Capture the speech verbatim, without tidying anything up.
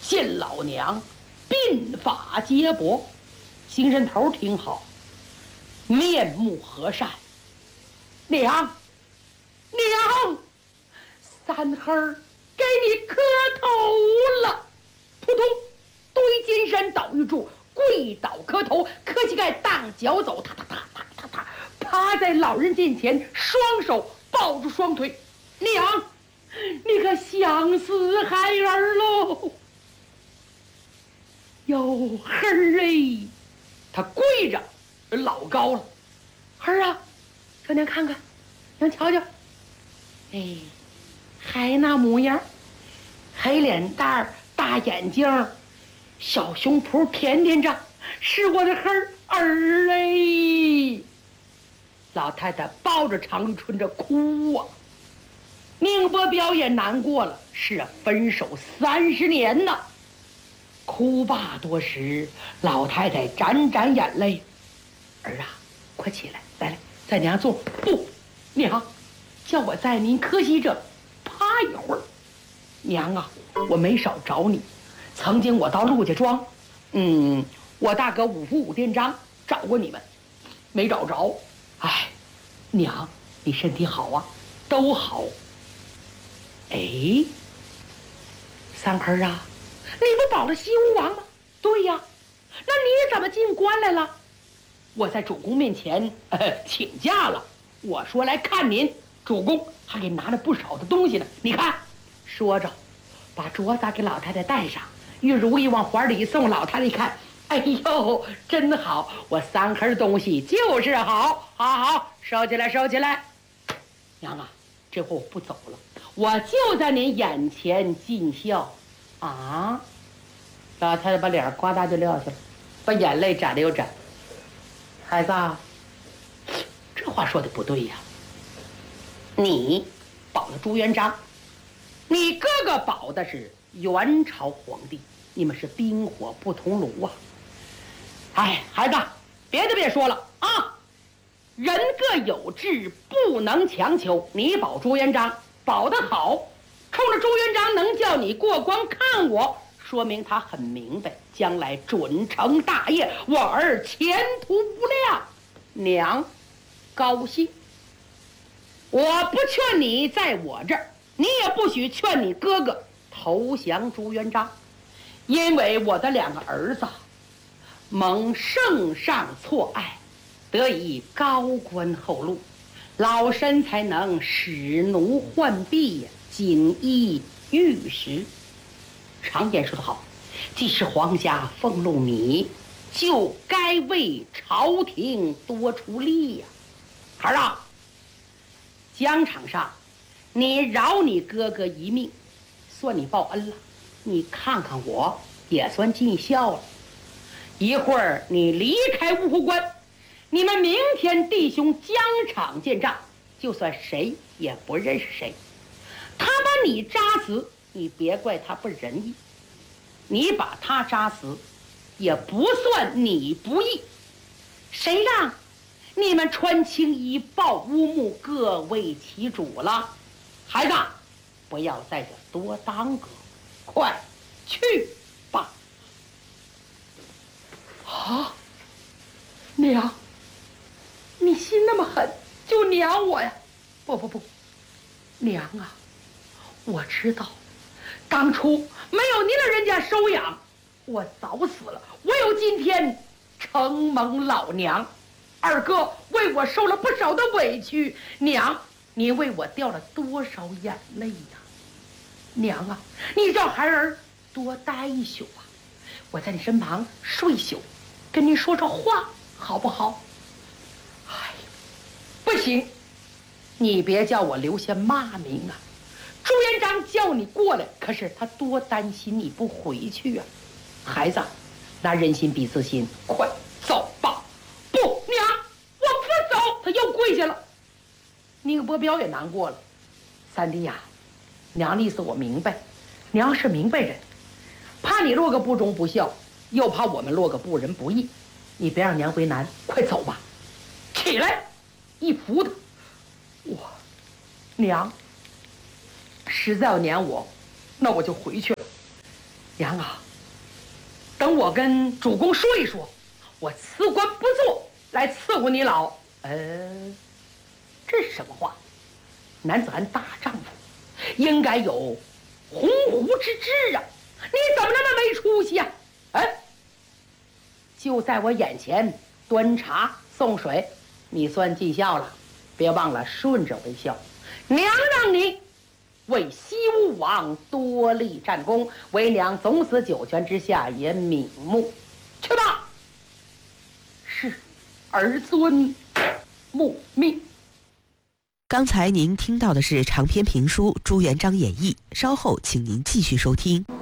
见老娘鬓发洁薄，精神头挺好，面目和善。娘，娘，三孩儿给你磕头了。扑通，对金山倒玉柱，跪倒磕头，磕膝盖当脚走，踏踏踏踏踏踏，趴在老人近前，双手抱住双腿。娘，你可想死孩儿喽！哟，孩儿哎，他跪着，老高了。孩儿啊，叫娘看看，娘瞧瞧。哎，还那模样，黑脸蛋儿，大眼睛，小胸脯，甜甜着，是我的孩儿儿哎！老太太抱着常玉春这哭啊。宁波表也难过了，是啊，分手三十年呢。哭罢多时，老太太沾沾眼泪。儿啊，快起来，来来，在娘坐。不，娘，叫我在您磕膝着趴一会儿。娘啊，我没少找你。曾经我到陆家庄，嗯，我大哥五福五店长找过你们，没找着。哎，娘，你身体好啊？都好。哎，三孩啊，你不保了西吴王吗？对呀，那你怎么进关来了？我在主公面前、呃、请假了，我说来看您，主公还给拿了不少的东西呢。你看，说着，把镯子给老太太戴上，玉如意往怀里送。老太太一看，哎呦，真好！我三孩东西就是好，好好收起来，收起来。娘啊，这回我不走了。我就在您眼前尽孝啊！老太太把脸呱嗒就撂下了，把眼泪眨了又眨。孩子啊，这话说的不对呀。你保了朱元璋，你哥哥保的是元朝皇帝，你们是冰火不同炉啊！哎，孩子，别的别说了啊，人各有志，不能强求。你保朱元璋保得好，冲着朱元璋能叫你过关看我，说明他很明白，将来准成大业，我儿前途无量。娘高兴。我不劝你在我这儿，你也不许劝你哥哥投降朱元璋，因为我的两个儿子蒙圣上错爱，得以高官厚禄，老身才能使奴换婢，锦衣玉食。常言说得好，既是皇家俸禄米，就该为朝廷多出力呀。孩儿啊，疆场上你饶你哥哥一命，算你报恩了。你看看我，也算尽孝了。一会儿你离开芜湖关，你们明天弟兄疆场见仗，就算谁也不认识谁。他把你扎死，你别怪他不仁义；你把他扎死，也不算你不义。谁让你们穿青衣抱乌木，各为其主了？孩子，不要在这多耽搁，快去吧！啊，娘，你心那么狠，就娘我呀？不不不，娘啊，我知道，当初没有您老人家收养，我早死了。我有今天，承蒙老娘。二哥为我受了不少的委屈，娘，你为我掉了多少眼泪呀？娘啊，你让孩儿多待一宿啊，我在你身旁睡宿，跟你说说话，好不好？哎，不行，你别叫我留下骂名啊！朱元璋叫你过来，可是他多担心你不回去啊！孩子，那人心比自心，快走吧！不，娘，我不走！他又跪下了。宁伯彪也难过了。三弟呀，娘的意思我明白，娘是明白人，怕你落个不忠不孝，又怕我们落个不仁不义，你别让娘为难，快走吧！起来，一扶他，我娘实在要撵我，那我就回去了。 娘啊，等我跟主公说一说，我辞官不做，来伺候你老。呃，这是什么话？男子汉大丈夫，应该有鸿鹄之志啊！你怎么那么没出息啊？哎，就在我眼前端茶送水，你算尽孝了。别忘了顺着为孝。娘让你为西吴王多立战功，为娘总司九泉之下也瞑目。去吧，是儿孙慕命。 刚才您听到的是长篇评书《朱元璋演义》，稍后请您继续收听。